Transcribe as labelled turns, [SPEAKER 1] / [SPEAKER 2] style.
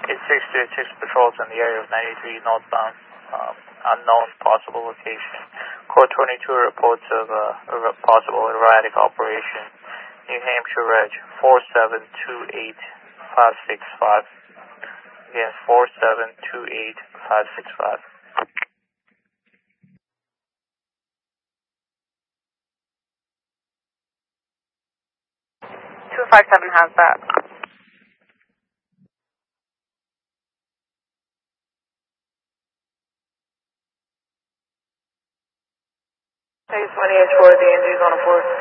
[SPEAKER 1] It's 626 patrols in the area of 93 northbound. Unknown possible location. Core 22 reports of a possible erratic operation. New Hampshire Reg 4728565. Again, 4728565.
[SPEAKER 2] 257 has that. Hey, 28 for the NG's on a 4.